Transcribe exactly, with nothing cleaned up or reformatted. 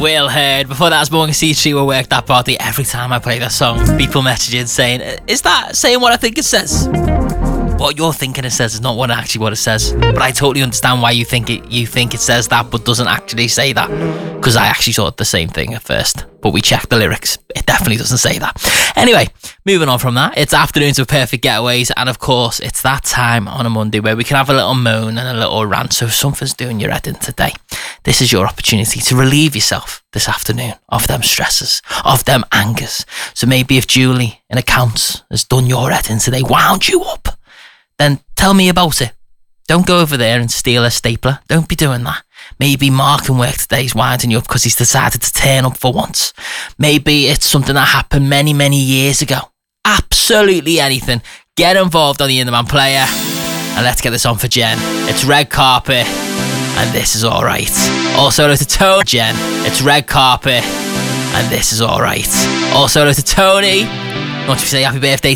Will Heard. Before that was Morgan C three will work that body. Every time I play that song, people messaging saying, is that saying what I think it says? What you're thinking it says is not what actually what it says. But I totally understand why you think it you think it says that but doesn't actually say that. Because I actually thought the same thing at first. But we checked the lyrics. It definitely doesn't say that. Anyway, moving on from that, it's Afternoons with Perfect Getaways, and of course it's that time on a Monday where we can have a little moan and a little rant. So if something's doing your head in today, this is your opportunity to relieve yourself this afternoon of them stresses, of them angers. So maybe if Julie in accounts has done your head in today, wound you up, then tell me about it. Don't go over there and steal a stapler. Don't be doing that. Maybe Mark in work today is winding you up because he's decided to turn up for once. Maybe it's something that happened many, many years ago. Absolutely anything. Get involved on the In The Man player. And let's get this on for Jen. It's Red Carpet. And this is alright. Also hello to Tony. Jen. It's Red Carpet. And this is alright. Also hello to Tony. I want to say happy birthday